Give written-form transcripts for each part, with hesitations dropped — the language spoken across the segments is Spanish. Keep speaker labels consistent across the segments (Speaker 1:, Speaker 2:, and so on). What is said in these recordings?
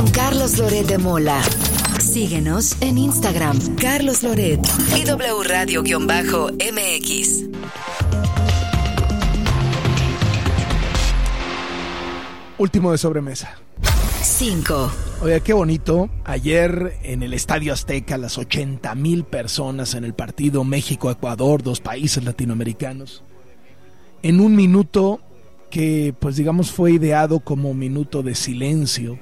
Speaker 1: con Carlos Loret de Mola. Síguenos en Instagram, Carlos Loret y W Radio-MX.
Speaker 2: Último de sobremesa.
Speaker 1: 5.
Speaker 2: Oye, qué bonito. Ayer en el Estadio Azteca, las 80,000 personas en el partido México-Ecuador, 2 países latinoamericanos, en un minuto que, pues digamos, fue ideado como minuto de silencio.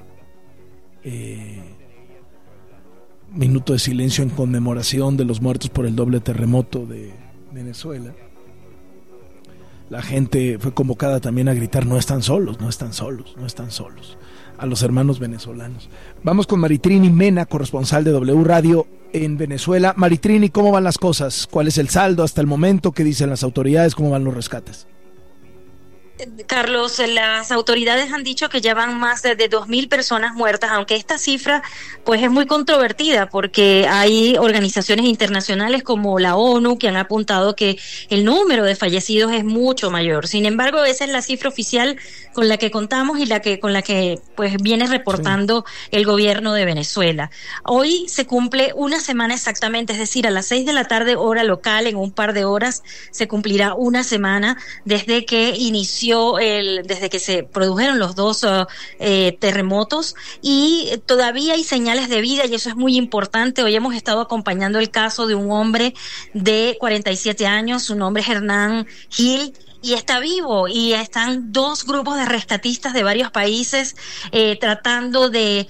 Speaker 2: Minuto de silencio en conmemoración de los muertos por el doble terremoto de Venezuela. La gente fue convocada también a gritar: no están solos, no están solos, no están solos, a los hermanos venezolanos. Vamos con Maritrini Mena, corresponsal de W Radio en Venezuela. Maritrini, ¿cómo van las cosas? ¿Cuál es el saldo hasta el momento? ¿Qué dicen las autoridades? ¿Cómo van los rescates?
Speaker 3: Carlos, las autoridades han dicho que ya van más de 2,000 personas muertas, aunque esta cifra pues es muy controvertida porque hay organizaciones internacionales como la ONU que han apuntado que el número de fallecidos es mucho mayor. Sin embargo, esa es la cifra oficial con la que contamos y con la que pues viene reportando el gobierno de Venezuela. Hoy se cumple una semana exactamente, es decir, a las 6 de la tarde hora local, en un par de horas se cumplirá una semana desde que desde que se produjeron los 2 terremotos, y todavía hay señales de vida, y eso es muy importante. Hoy hemos estado acompañando el caso de un hombre de 47 años, su nombre es Hernán Gil, y está vivo, y están 2 grupos de rescatistas de varios países tratando de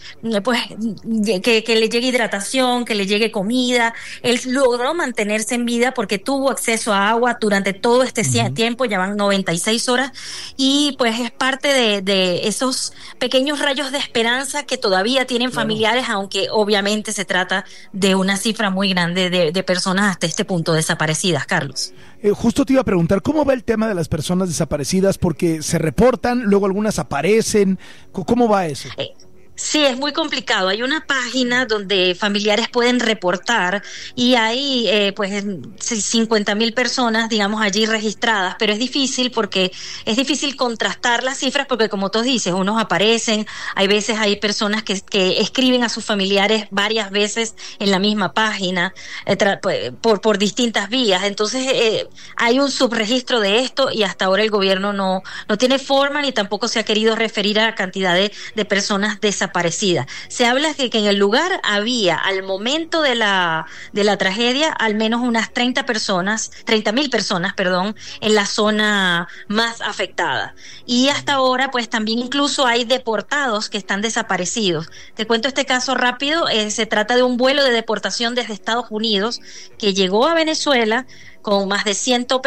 Speaker 3: que le llegue hidratación, que le llegue comida. Él logró mantenerse en vida porque tuvo acceso a agua durante todo este tiempo, ya van 96 horas, y pues es parte de esos pequeños rayos de esperanza que todavía tienen familiares, aunque obviamente se trata de una cifra muy grande de personas hasta este punto desaparecidas, Carlos.
Speaker 2: Justo te iba a preguntar, ¿cómo va el tema de las personas desaparecidas? Porque se reportan, luego algunas aparecen. ¿Cómo va eso?
Speaker 3: Sí, es muy complicado. Hay una página donde familiares pueden reportar y hay pues 50,000 personas, digamos, allí registradas, pero es difícil porque es difícil contrastar las cifras porque, como tú dices, unos aparecen, hay veces hay personas que escriben a sus familiares varias veces en la misma página por distintas vías. Entonces hay un subregistro de esto y hasta ahora el gobierno no tiene forma ni tampoco se ha querido referir a la cantidad de personas desaparecidas. Se habla de que en el lugar había, al momento de la tragedia, al menos unas 30,000 personas, en la zona más afectada. Y hasta ahora, pues también incluso hay deportados que están desaparecidos. Te cuento este caso rápido. Se trata de un vuelo de deportación desde Estados Unidos que llegó a Venezuela con más de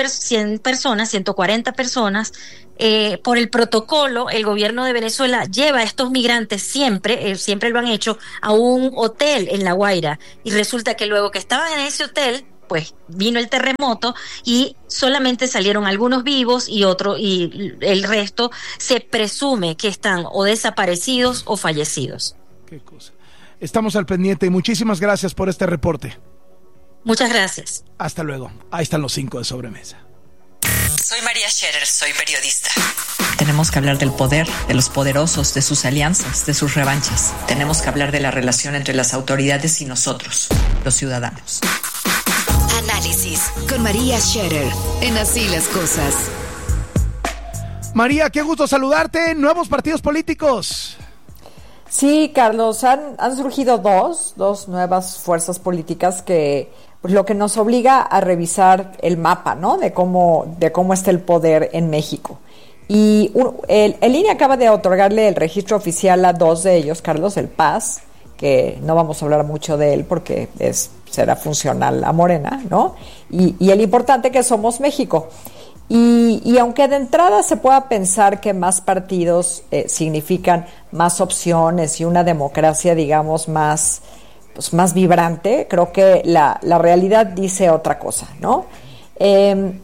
Speaker 3: 140 personas. Por el protocolo, el gobierno de Venezuela lleva a estos migrantes siempre lo han hecho, a un hotel en La Guaira, y resulta que luego que estaban en ese hotel, pues vino el terremoto y solamente salieron algunos vivos y el resto se presume que están o desaparecidos o fallecidos.
Speaker 2: Qué cosa. Estamos al pendiente y muchísimas gracias por este reporte.
Speaker 3: Muchas gracias.
Speaker 2: Hasta luego. Ahí están los 5 de sobremesa.
Speaker 4: Soy María Scherer, soy periodista. Tenemos que hablar del poder, de los poderosos, de sus alianzas, de sus revanchas. Tenemos que hablar de la relación entre las autoridades y nosotros, los ciudadanos.
Speaker 1: Análisis con María Scherer en Así las Cosas.
Speaker 2: María, qué gusto saludarte. Nuevos partidos políticos.
Speaker 5: Sí, Carlos, han surgido dos nuevas fuerzas políticas que pues, lo que nos obliga a revisar el mapa, ¿no? De cómo está el poder en México. Y el INE acaba de otorgarle el registro oficial a 2 de ellos, Carlos, el PAS, que no vamos a hablar mucho de él porque será funcional a Morena, ¿no? Y el importante que somos México. Y aunque de entrada se pueda pensar que más partidos significan más opciones y una democracia, digamos, más vibrante, creo que la realidad dice otra cosa, ¿no? El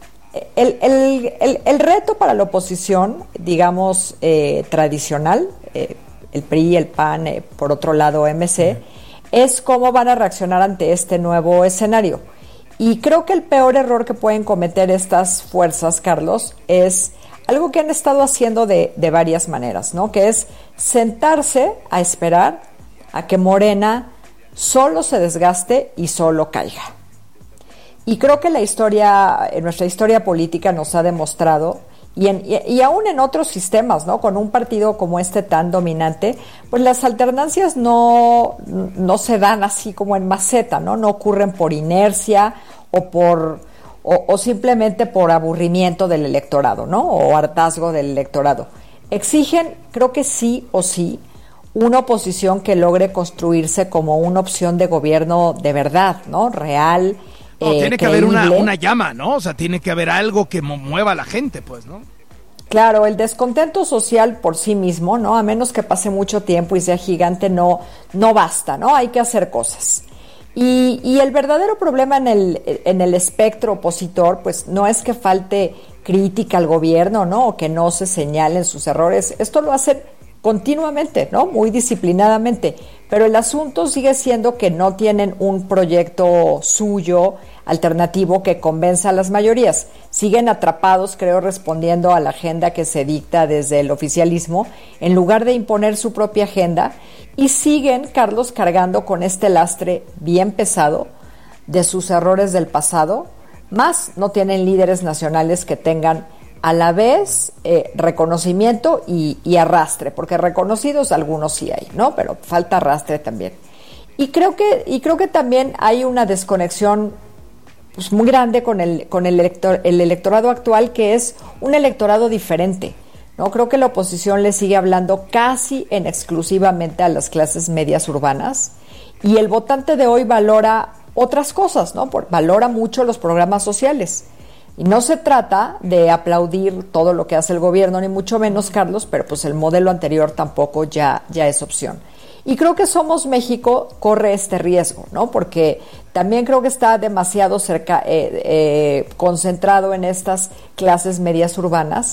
Speaker 5: reto para la oposición, digamos, tradicional, el PRI, el PAN, por otro lado MC, es cómo van a reaccionar ante este nuevo escenario. Y creo que el peor error que pueden cometer estas fuerzas, Carlos, es algo que han estado haciendo de varias maneras, ¿no? Que es sentarse a esperar a que Morena solo se desgaste y solo caiga. Y creo que nuestra historia política nos ha demostrado, y aún en otros sistemas, ¿no? Con un partido como este tan dominante, pues las alternancias no se dan así como en maceta, ¿no? No ocurren por inercia o simplemente por aburrimiento del electorado, ¿no? O hartazgo del electorado. Exigen, creo que sí o sí, una oposición que logre construirse como una opción de gobierno de verdad, ¿no? Real.
Speaker 2: Tiene que haber una llama, ¿no? O sea, tiene que haber algo que mueva a la gente, pues, ¿no?
Speaker 5: Claro, el descontento social por sí mismo, ¿no? A menos que pase mucho tiempo y sea gigante, no basta, ¿no? Hay que hacer cosas. Y el verdadero problema en el espectro opositor, pues, no es que falte crítica al gobierno, ¿no? O que no se señalen sus errores. Esto lo hacen continuamente, ¿no? Muy disciplinadamente. Pero el asunto sigue siendo que no tienen un proyecto suyo alternativo que convenza a las mayorías. Siguen atrapados, creo, respondiendo a la agenda que se dicta desde el oficialismo, en lugar de imponer su propia agenda, y siguen, Carlos, cargando con este lastre bien pesado de sus errores del pasado, más no tienen líderes nacionales que tengan a la vez reconocimiento y arrastre, porque reconocidos algunos sí hay, ¿no? Pero falta arrastre también. Y creo que también hay una desconexión, pues, muy grande con el electorado actual, que es un electorado diferente, ¿no? Creo que la oposición le sigue hablando casi en exclusivamente a las clases medias urbanas, y el votante de hoy valora otras cosas, ¿no? Valora mucho los programas sociales. Y no se trata de aplaudir todo lo que hace el gobierno, ni mucho menos, Carlos, pero pues el modelo anterior tampoco ya es opción. Y creo que Somos México corre este riesgo, ¿no? Porque también creo que está demasiado concentrado en estas clases medias urbanas,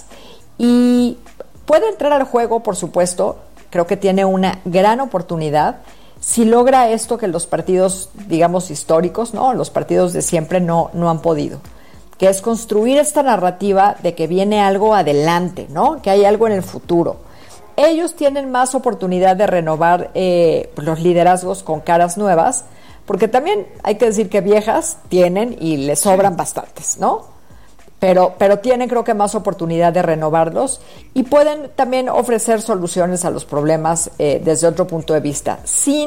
Speaker 5: y puede entrar al juego, por supuesto. Creo que tiene una gran oportunidad si logra esto que los partidos, digamos, históricos, ¿no? Los partidos de siempre no han podido, que es construir esta narrativa de que viene algo adelante, ¿no? Que hay algo en el futuro. Ellos tienen más oportunidad de renovar los liderazgos con caras nuevas, porque también hay que decir que viejas tienen y les sobran bastantes, ¿no? Pero tienen, creo que, más oportunidad de renovarlos, y pueden también ofrecer soluciones a los problemas desde otro punto de vista,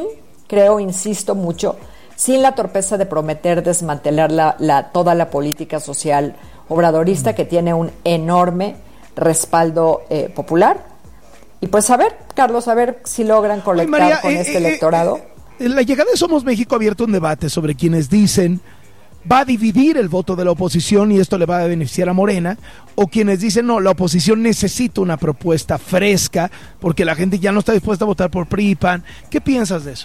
Speaker 5: insisto mucho, sin la torpeza de prometer desmantelar toda la política social obradorista, que tiene un enorme respaldo popular. Y pues a ver, Carlos, a ver si logran conectar con este electorado.
Speaker 2: La llegada de Somos México ha abierto un debate sobre quienes dicen va a dividir el voto de la oposición y esto le va a beneficiar a Morena, o quienes dicen no, la oposición necesita una propuesta fresca porque la gente ya no está dispuesta a votar por PRI y PAN. ¿Qué piensas de eso?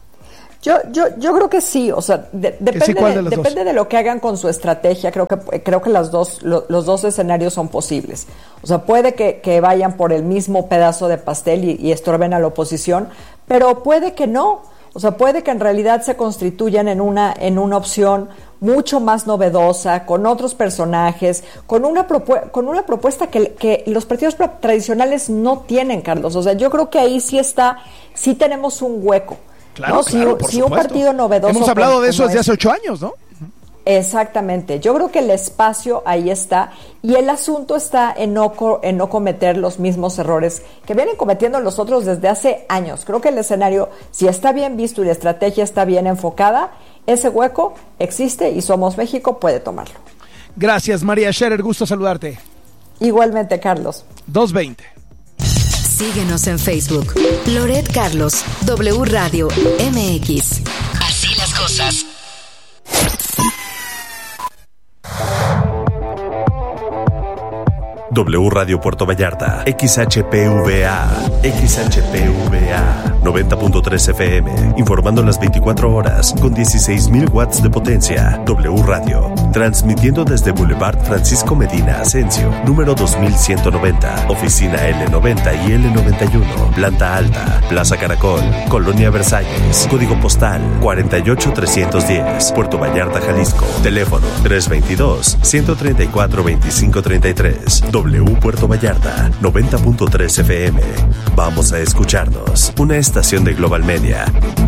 Speaker 5: Yo creo que sí, o sea, depende de lo que hagan con su estrategia. Creo que los dos escenarios son posibles. O sea, puede que vayan por el mismo pedazo de pastel y estorben a la oposición, pero puede que no. O sea, puede que en realidad se constituyan en una opción mucho más novedosa, con otros personajes, con una propuesta que los partidos tradicionales no tienen, Carlos. O sea, yo creo que ahí sí tenemos un hueco.
Speaker 2: Claro,
Speaker 5: ¿no?
Speaker 2: Claro,
Speaker 5: si un partido novedoso...
Speaker 2: Hemos hablado de eso desde hace 8 años, ¿no?
Speaker 5: Exactamente. Yo creo que el espacio ahí está, y el asunto está en no cometer los mismos errores que vienen cometiendo los otros desde hace años. Creo que el escenario, si está bien visto y la estrategia está bien enfocada, ese hueco existe y Somos México puede tomarlo.
Speaker 2: Gracias, María Scherer. Gusto saludarte.
Speaker 5: Igualmente, Carlos.
Speaker 2: 2:20.
Speaker 1: Síguenos en Facebook. Loret Carlos, W Radio MX. Así las cosas.
Speaker 6: W Radio Puerto Vallarta, XHPVA 90.3 FM, informando las 24 horas con 16,000 watts de potencia. W Radio, transmitiendo desde Boulevard Francisco Medina Asensio, número 2190, oficina L90 y L91, planta alta, Plaza Caracol, Colonia Versalles, código postal 48310, Puerto Vallarta, Jalisco, teléfono 322-134-2533. W Puerto Vallarta, 90.3 FM. Vamos a escucharnos. Una estación estación de Global Media.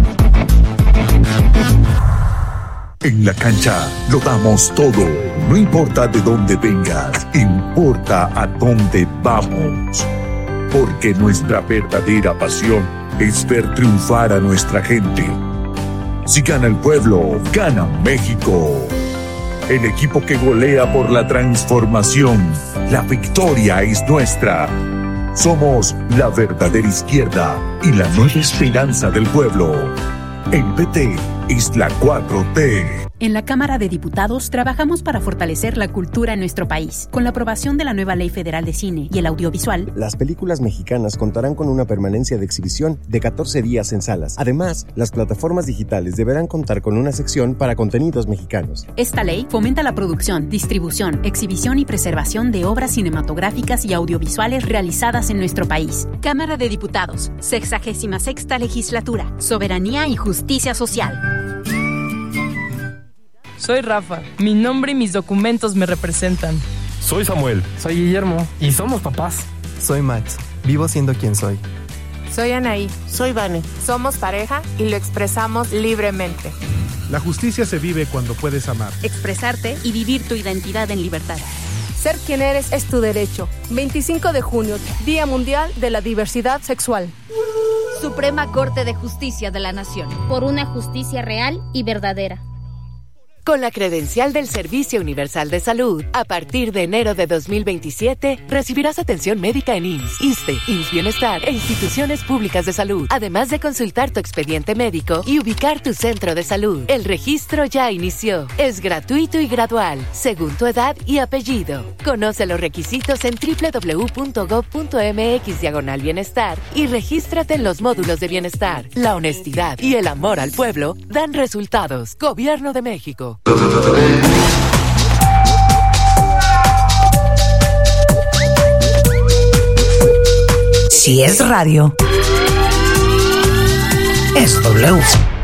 Speaker 7: En la cancha lo damos todo. No importa de dónde vengas, importa a dónde vamos. Porque nuestra verdadera pasión es ver triunfar a nuestra gente. Si gana el pueblo, gana México. El equipo que golea por la transformación. La victoria es nuestra. Somos la verdadera izquierda y la nueva esperanza del pueblo. El PT es la 4T.
Speaker 8: En la Cámara de Diputados trabajamos para fortalecer la cultura en nuestro país. Con la aprobación de la nueva Ley Federal de Cine y el Audiovisual,
Speaker 9: las películas mexicanas contarán con una permanencia de exhibición de 14 días en salas. Además, las plataformas digitales deberán contar con una sección para contenidos mexicanos.
Speaker 8: Esta ley fomenta la producción, distribución, exhibición y preservación de obras cinematográficas y audiovisuales realizadas en nuestro país. Cámara de Diputados, 66ª Legislatura, Soberanía y Justicia Social.
Speaker 10: Soy Rafa. Mi nombre y mis documentos me representan.
Speaker 11: Soy Samuel.
Speaker 12: Soy Guillermo. Y somos papás.
Speaker 13: Soy Max. Vivo siendo quien soy.
Speaker 14: Soy Anaí.
Speaker 15: Soy Vane.
Speaker 14: Somos pareja y lo expresamos libremente.
Speaker 16: La justicia se vive cuando puedes amar,
Speaker 8: expresarte y vivir tu identidad en libertad.
Speaker 17: Ser quien eres es tu derecho. 25 de junio, Día Mundial de la Diversidad Sexual.
Speaker 18: Suprema Corte de Justicia de la Nación.
Speaker 19: Por una justicia real y verdadera.
Speaker 20: Con la credencial del Servicio Universal de Salud, a partir de enero de 2027, recibirás atención médica en IMSS, ISSSTE, IMSS Bienestar e instituciones públicas de salud, además de consultar tu expediente médico y ubicar tu centro de salud. El registro ya inició. Es gratuito y gradual, según tu edad y apellido. Conoce los requisitos en www.gov.mx/bienestar y regístrate en los módulos de bienestar. La honestidad y el amor al pueblo dan resultados. Gobierno de México.
Speaker 1: Si es radio, es W.